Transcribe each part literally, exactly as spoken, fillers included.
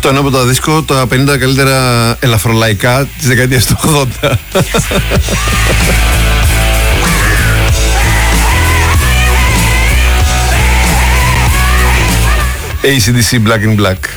Αυτό είναι από τα δίσκο τα πενήντα καλύτερα ελαφρολαϊκά της δεκαετίας του ογδόντα. έι σι ντι σι Black in Black.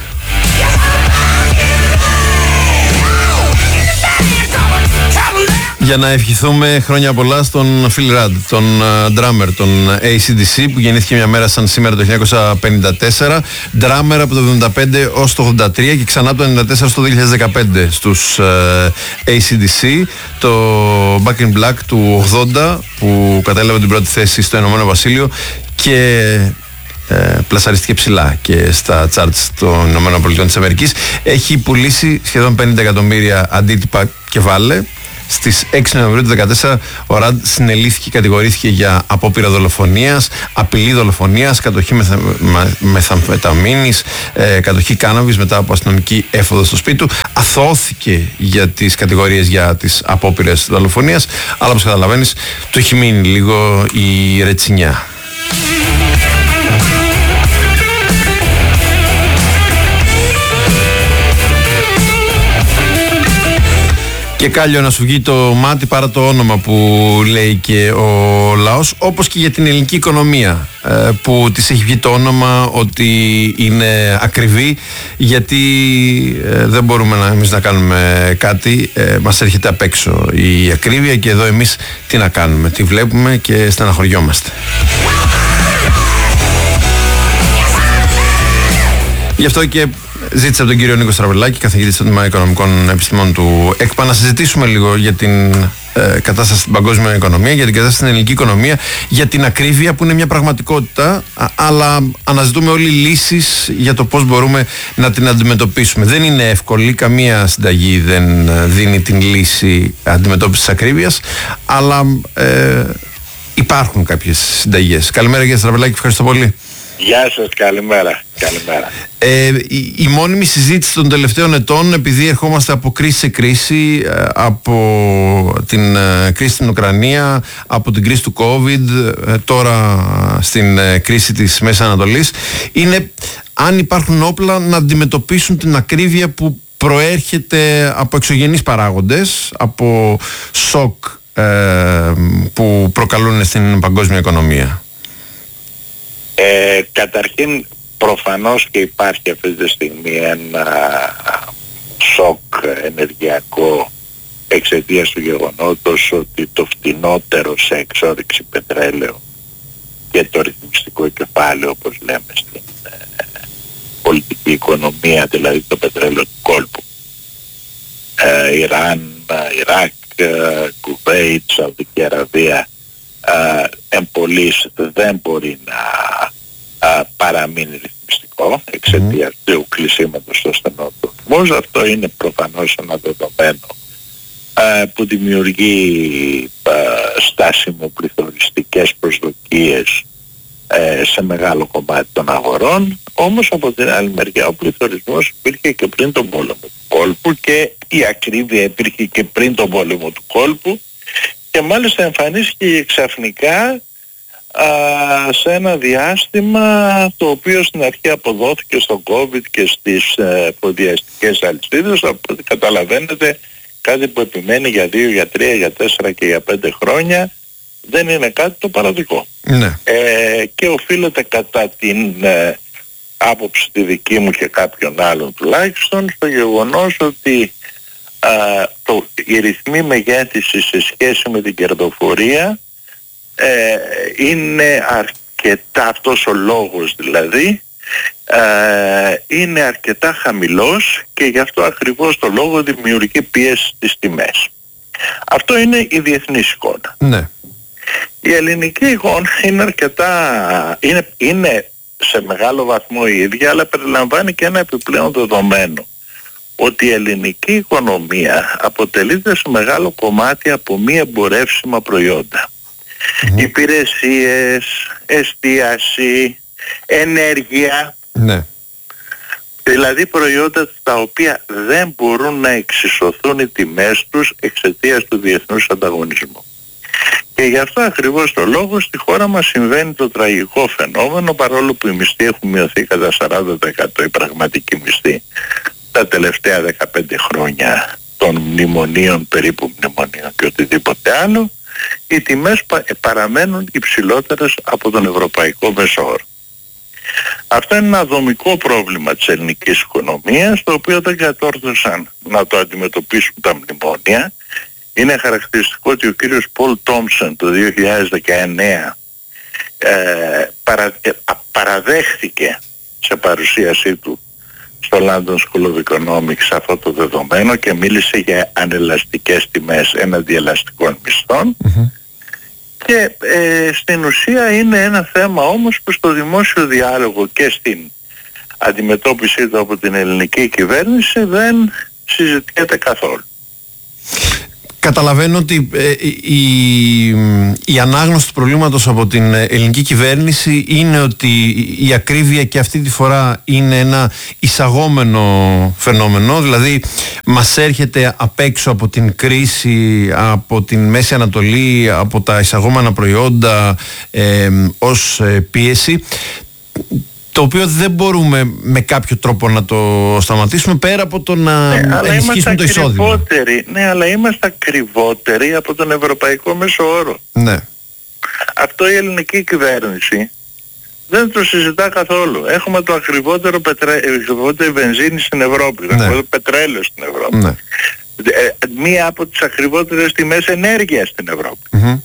Για να ευχηθούμε χρόνια πολλά στον Phil Rudd, τον uh, drummer, τον έι σι ντι σι, που γεννήθηκε μια μέρα σαν σήμερα το χίλια εννιακόσια πενήντα τέσσερα, drummer από το εβδομήντα πέντε ως το ογδόντα τρία και ξανά το ενενήντα τέσσερα στο δύο χιλιάδες δεκαπέντε στους uh, έι σι ντι σι, το Back in Black του ογδόντα που κατέλαβε την πρώτη θέση στο Ηνωμένο Βασίλειο και Ε, πλασαρίστηκε ψηλά και στα charts των Ηνωμένων Πολιτειών της Αμερικής. Έχει πουλήσει σχεδόν πενήντα εκατομμύρια αντίτυπα και βάλε. Στις έξι Νοεμβρίου του δύο χιλιάδες δεκατέσσερα ο Ραντ συνελήφθηκε και κατηγορήθηκε για απόπειρα δολοφονίας, απειλή δολοφονίας, κατοχή μεθα... μεθαμφεταμίνης, ε, κατοχή κάναβης μετά από αστυνομική έφοδο στο σπίτι του. Αθώθηκε για τις κατηγορίες για τις απόπειρες δολοφονίας, αλλά όπως καταλαβαίνεις του έχει μείνει λίγο η ρετσινιά. Και κάλιο να σου βγει το μάτι παρά το όνομα που λέει και ο λαός, όπως και για την ελληνική οικονομία που της έχει βγει το όνομα ότι είναι ακριβή, γιατί δεν μπορούμε να, εμείς να κάνουμε κάτι, μας έρχεται απ' έξω η ακρίβεια και εδώ εμείς τι να κάνουμε, τη βλέπουμε και στεναχωριόμαστε. Γι' αυτό και ζήτησα από τον κύριο Νίκο Στραβελάκη, καθηγητή στο Τμήμα Οικονομικών Επιστημών του ΕΚΠΑ, να συζητήσουμε λίγο για την ε, κατάσταση στην παγκόσμια οικονομία, για την κατάσταση στην ελληνική οικονομία, για την ακρίβεια που είναι μια πραγματικότητα, α, αλλά αναζητούμε όλοι λύσεις για το πώς μπορούμε να την αντιμετωπίσουμε. Δεν είναι εύκολη, καμία συνταγή δεν δίνει την λύση αντιμετώπισης της ακρίβειας, αλλά ε, υπάρχουν κάποιες συνταγές. Καλημέρα κύριε Στραβελάκη, ευχαριστώ πολύ. Γεια σας, καλημέρα. καλημέρα. Ε, η, η μόνιμη συζήτηση των τελευταίων ετών, επειδή ερχόμαστε από κρίση σε κρίση, από την ε, κρίση στην Ουκρανία, από την κρίση του COVID, ε, τώρα στην ε, κρίση της Μέσης Ανατολής, είναι αν υπάρχουν όπλα να αντιμετωπίσουν την ακρίβεια που προέρχεται από εξωγενείς παράγοντες, από σοκ ε, που προκαλούν στην παγκόσμια οικονομία. Ε, καταρχήν προφανώς και υπάρχει αυτή τη στιγμή ένα σοκ ενεργειακό εξαιτίας του γεγονότος ότι το φτηνότερο σε εξόρυξη πετρέλαιο και το ρυθμιστικό κεφάλαιο, όπως λέμε στην ε, πολιτική οικονομία, δηλαδή το πετρέλαιο του κόλπου, ε, Ιράν, Ιράκ, ε, Κουβέιτ, Σαουδική Αραβία, Uh, εμπολής δεν μπορεί να uh, παραμείνει ρυθμιστικό εξαιτίας mm. του κλεισίματος στο στενό του ορμούζ. Αυτό είναι προφανώς ένα δεδομένο uh, που δημιουργεί uh, στάσιμο πληθωριστικές προσδοκίες uh, σε μεγάλο κομμάτι των αγορών. Όμως από την άλλη μεριά ο πληθωρισμός υπήρχε και πριν τον πόλεμο του κόλπου και η ακρίβεια υπήρχε και πριν τον πόλεμο του κόλπου. Και μάλιστα εμφανίστηκε ξαφνικά α, σε ένα διάστημα το οποίο στην αρχή αποδόθηκε στο COVID και στις ε, προδιαστικές αλυσίδες. Από ό,τι καταλαβαίνετε, κάτι που επιμένει για δύο, για τρία, για τέσσερα και για πέντε χρόνια δεν είναι κάτι το παραδικό. Ναι. Ε, και οφείλεται κατά την ε, άποψη τη δική μου και κάποιων άλλων τουλάχιστον στο γεγονός ότι Uh, το, οι ρυθμοί μεγέθυνσης σε σχέση με την κερδοφορία ε, είναι αρκετά, αυτός ο λόγος δηλαδή ε, είναι αρκετά χαμηλός και γι' αυτό ακριβώς το λόγο δημιουργεί πίεση στις τιμές. Αυτό είναι η διεθνής εικόνα. Ναι. Η ελληνική εικόνα είναι αρκετά, είναι, είναι σε μεγάλο βαθμό η ίδια, αλλά περιλαμβάνει και ένα επιπλέον δεδομένο, ότι η ελληνική οικονομία αποτελείται σε μεγάλο κομμάτι από μη εμπορεύσιμα προϊόντα. Mm-hmm. Υπηρεσίες, εστίαση, ενέργεια, ναι. Δηλαδή προϊόντα τα οποία δεν μπορούν να εξισωθούν οι τιμές τους εξαιτίας του διεθνούς ανταγωνισμού. Και γι' αυτό ακριβώς το λόγο στη χώρα μας συμβαίνει το τραγικό φαινόμενο, παρόλο που οι μισθοί έχουν μειωθεί κατά σαράντα τοις εκατό, η πραγματική μισθή τα τελευταία δεκαπέντε χρόνια των μνημονίων, περίπου μνημονίων και οτιδήποτε άλλο, οι τιμές παραμένουν υψηλότερες από τον ευρωπαϊκό μέσο όρο. Αυτό είναι ένα δομικό πρόβλημα της ελληνικής οικονομίας, το οποίο δεν κατόρθωσαν να το αντιμετωπίσουν τα μνημόνια. Είναι χαρακτηριστικό ότι ο κύριος Πολ Τόμψον το δύο χιλιάδες δεκαεννέα ε, παρα, ε, παραδέχθηκε σε παρουσίασή του στο London School of Economics αυτό το δεδομένο και μίλησε για ανελαστικές τιμές έναντι ελαστικών μισθών. Mm-hmm. Και ε, στην ουσία είναι ένα θέμα όμως που στο δημόσιο διάλογο και στην αντιμετώπιση του από την ελληνική κυβέρνηση δεν συζητιέται καθόλου. Καταλαβαίνω ότι ε, η, η ανάγνωση του προβλήματος από την ελληνική κυβέρνηση είναι ότι η ακρίβεια και αυτή τη φορά είναι ένα εισαγόμενο φαινόμενο, δηλαδή μας έρχεται απ' έξω από την κρίση, από την Μέση Ανατολή, από τα εισαγόμενα προϊόντα ε, ως ε, πίεση, το οποίο δεν μπορούμε με κάποιο τρόπο να το σταματήσουμε πέρα από το να ναι, ενισχύσουμε το εισόδημα. Ναι, αλλά είμαστε ακριβότεροι από τον ευρωπαϊκό μέσο όρο. Ναι. Αυτό η ελληνική κυβέρνηση δεν το συζητά καθόλου. Έχουμε το ακριβότερο, πετρέ... ακριβότερο βενζίνη στην Ευρώπη, το ακριβότερο πετρέλαιο στην Ευρώπη. Ναι. Ε, μία από τις ακριβότερες τιμές ενέργειας στην Ευρώπη. Mm-hmm.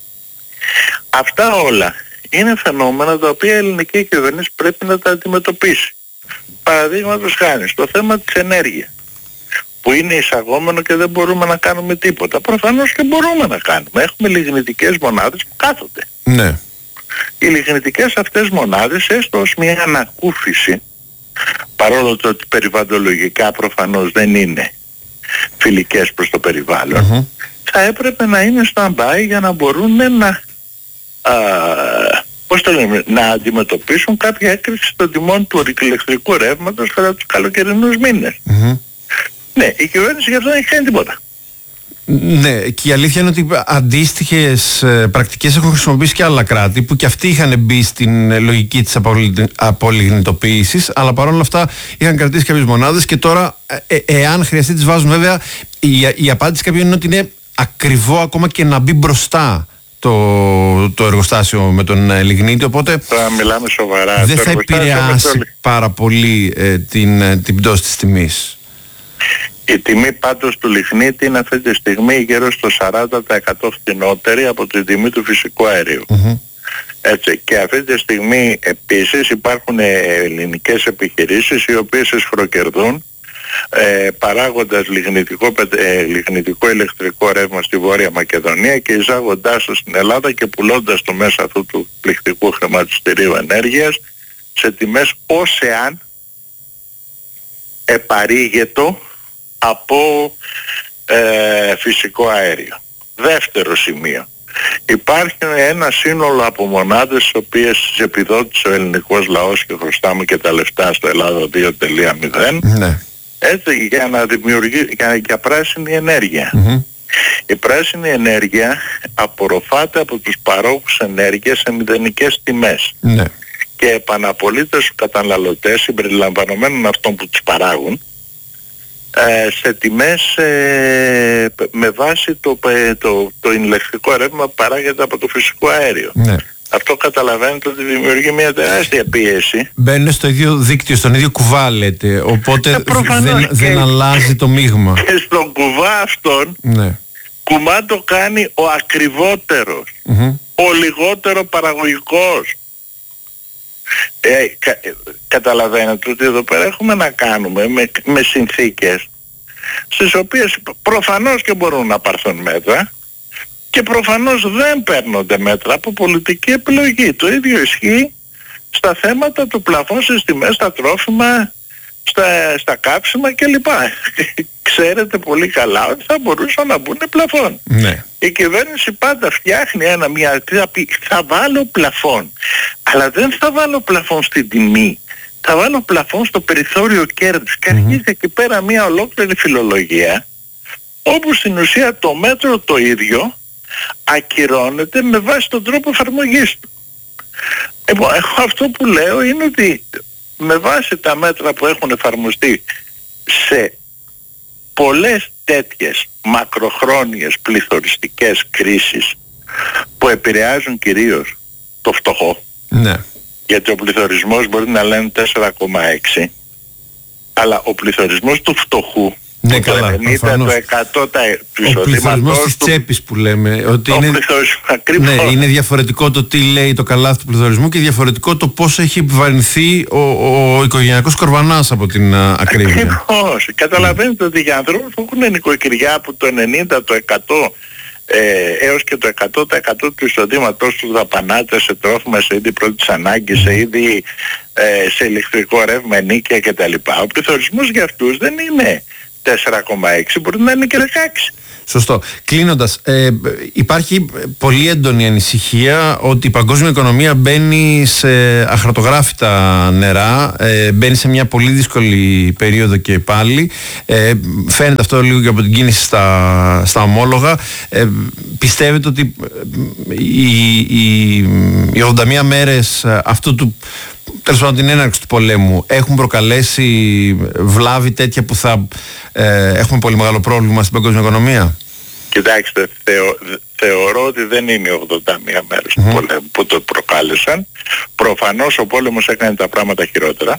Αυτά όλα είναι φαινόμενα τα οποία η ελληνική κυβέρνηση πρέπει να τα αντιμετωπίσει. Παραδείγματος χάρη στο θέμα της ενέργειας, που είναι εισαγόμενο και δεν μπορούμε να κάνουμε τίποτα. Προφανώς και μπορούμε να κάνουμε. Έχουμε λιγνητικές μονάδες που κάθονται. Ναι. Οι λιγνητικές αυτές μονάδες, έστω ως μια ανακούφιση, παρόλο το ότι περιβαλλοντολογικά προφανώς δεν είναι φιλικές προς το περιβάλλον, mm-hmm. θα έπρεπε να είναι stand-by για να μπορούν να Α, πώς το λέμε, να αντιμετωπίσουν κάποια έκρηξη των τιμών του ηλεκτρικού ρεύματος κατά τους καλοκαιρινούς μήνες. Mm-hmm. Ναι, η κυβέρνηση γι' αυτό δεν έχει κάνει τίποτα. Ναι, και η αλήθεια είναι ότι αντίστοιχες πρακτικές έχουν χρησιμοποιήσει και άλλα κράτη που και αυτοί είχαν μπει στην λογική της απολιγνητοποίησης, αλλά παρόλα αυτά είχαν κρατήσει κάποιες μονάδες και τώρα ε, ε, εάν χρειαστεί τις βάζουν. Βέβαια η, η απάντηση κάποιων είναι ότι είναι ακριβό ακόμα και να μπει μπροστά Το, το εργοστάσιο με τον λιγνίτη, οπότε θα μιλάμε σοβαρά. Δεν θα επηρεάσει το... πάρα πολύ ε, την, την πτώση της τιμής. Η τιμή πάντως του λιγνίτη είναι αυτή τη στιγμή γύρω στο σαράντα τοις εκατό φθηνότερη από την τιμή του φυσικού αερίου. Mm-hmm. Έτσι, και αυτή τη στιγμή επίσης υπάρχουν ελληνικές επιχειρήσεις οι οποίες εσχροκερδούν Ε, παράγοντας λιγνητικό, ε, λιγνητικό ηλεκτρικό ρεύμα στη Βόρεια Μακεδονία και εισάγοντάς το στην Ελλάδα και πουλώντας το μέσα αυτού του πληκτικού χρηματιστηρίου ενέργειας σε τιμές ως εάν επαρήγετο από ε, φυσικό αέριο. Δεύτερο σημείο. Υπάρχει ένα σύνολο από μονάδες τις οποίες επιδότησε ο ελληνικός λαός και χρωστάμε και τα λεφτά στο Ελλάδα δύο τελεία μηδέν. Ναι. Έτσι, για να δημιουργεί, για, για πράσινη ενέργεια. Mm-hmm. Η πράσινη ενέργεια απορροφάται από τους παρόχους ενέργειας σε μηδενικές τιμές. Mm-hmm. Και επαναπολύται στους καταναλωτές, συμπεριλαμβανομένων αυτών που τους παράγουν, ε, σε τιμές ε, με βάση το, το, το, το ηλεκτρικό ρεύμα που παράγεται από το φυσικό αέριο. Mm-hmm. Αυτό καταλαβαίνετε ότι δημιουργεί μια τεράστια πίεση. Μπαίνουν στο ίδιο δίκτυο, στον ίδιο κουβά λέτε, οπότε δεν, δεν αλλάζει το μείγμα. Και στον κουβά αυτόν, ναι. κουμά το κάνει ο ακριβότερος, mm-hmm. ο λιγότερο παραγωγικός. Ε, κα, καταλαβαίνετε ότι εδώ πέρα έχουμε να κάνουμε με, με συνθήκες στις οποίες προφανώς και μπορούν να πάρθουν μέτρα και προφανώς δεν παίρνονται μέτρα από πολιτική επιλογή. Το ίδιο ισχύει στα θέματα του πλαφών στις τιμές, στα τρόφιμα, στα, στα κάψιμα κλπ. Ξέρετε πολύ καλά ότι θα μπορούσαν να μπουν πλαφών. Ναι. Η κυβέρνηση πάντα φτιάχνει ένα, μια, θα πει θα βάλω πλαφών, αλλά δεν θα βάλω πλαφών στην τιμή. Θα βάλω πλαφών στο περιθώριο κέρδους και αρχίζει mm-hmm. εκεί πέρα μια ολόκληρη φιλολογία όπου στην ουσία το μέτρο το ίδιο ακυρώνεται με βάση τον τρόπο εφαρμογής του. Εγώ αυτό που λέω είναι ότι με βάση τα μέτρα που έχουν εφαρμοστεί σε πολλές τέτοιες μακροχρόνιες πληθωριστικές κρίσεις που επηρεάζουν κυρίως το φτωχό. Ναι. Γιατί ο πληθωρισμός μπορεί να λένε τέσσερα κόμμα έξι, αλλά ο πληθωρισμός του φτωχού, ναι, το καλά, ενενήντα τοις εκατό του εισοδήματος, ο πληθωρισμός της τσέπης που λέμε, ότι είναι, ναι, είναι διαφορετικό το τι λέει το καλάθι του πληθωρισμού και διαφορετικό το πώς έχει επιβαρυνθεί ο, ο, ο οικογενειακός κορβανάς από την α, ακρίβεια. Ακριβώς. Καταλαβαίνετε mm. ότι για ανθρώπους που έχουν νοικοκυριά που το ενενήντα τοις εκατό Ε, έως και το εκατό τοις εκατό του εισοδήματος τους δαπανάται σε τρόφιμα, σε είδη πρώτης ανάγκης, σε είδη ε, σε ηλεκτρικό ρεύμα, ενοίκια κτλ. Ο πληθωρισμός για αυτούς δεν είναι τέσσερα κόμμα έξι, μπορεί να είναι και δεκαέξι. Σωστό. Κλείνοντας, ε, υπάρχει πολύ έντονη ανησυχία ότι η παγκόσμια οικονομία μπαίνει σε αχαρτογράφητα νερά, ε, μπαίνει σε μια πολύ δύσκολη περίοδο και πάλι. Ε, φαίνεται αυτό λίγο και από την κίνηση στα, στα ομόλογα. Ε, πιστεύετε ότι οι, οι, οι ογδόντα μία μέρες αυτού του, τέλος πάντων την έναρξη του πολέμου, έχουν προκαλέσει βλάβη τέτοια που θα ε, έχουμε πολύ μεγάλο πρόβλημα στην παγκόσμια οικονομία? Κοιτάξτε, θεω, θεωρώ ότι δεν είναι οι ογδόντα μία μέρες mm-hmm. του πολέμου που το προκάλεσαν. Προφανώς ο πόλεμος έκανε τα πράγματα χειρότερα,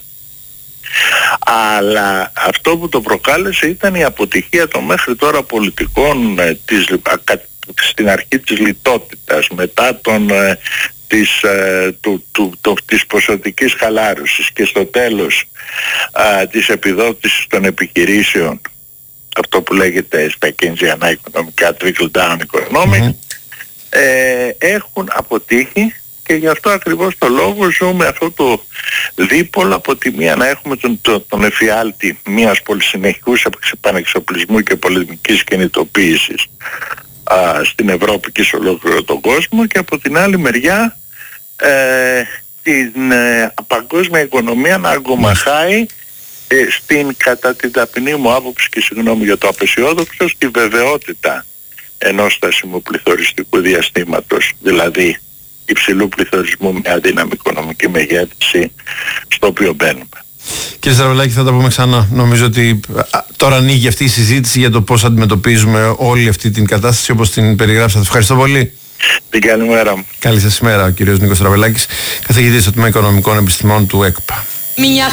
αλλά αυτό που το προκάλεσε ήταν η αποτυχία των μέχρι τώρα πολιτικών ε, της, α, στην αρχή της λιτότητας, μετά τον ε, της, ε, του, του, του, της ποσοτικής χαλάρωσης και στο τέλος ε, της επιδότησης των επιχειρήσεων, αυτό που λέγεται στα κεινζιανά οικονομικά trickle down economics, mm-hmm. ε, έχουν αποτύχει και γι' αυτό ακριβώς το λόγο ζούμε αυτό το δίπολο. Από τη μία να έχουμε τον, τον, τον εφιάλτη μιας πολυσυνεχούς επανεξοπλισμού και πολεμικής κινητοποίησης α, στην Ευρώπη και σε ολόκληρο τον κόσμο, και από την άλλη μεριά ε, την ε, παγκόσμια οικονομία να αγκομαχάει ε, στην, κατά την ταπεινή μου άποψη και συγγνώμη για το απεσιόδοξο, στη βεβαιότητα ενός στασιμού πληθωριστικού διαστήματος, δηλαδή υψηλού πληθωρισμού με αδύναμη οικονομική μεγέθυνση, στο οποίο μπαίνουμε. Κύριε Στραβελάκη, θα τα πούμε ξανά. Νομίζω ότι τώρα ανοίγει αυτή η συζήτηση για το πώς αντιμετωπίζουμε όλη αυτή την κατάσταση όπως την περιγράψατε. Ευχαριστώ πολύ. Την καλημέρα μου. Καλή σας ημέρα, ο κύριος Νίκος Στραβελάκης, καθηγητής στο Τμήμα Οικονομικών Επιστημών του ΕΚΠΑ.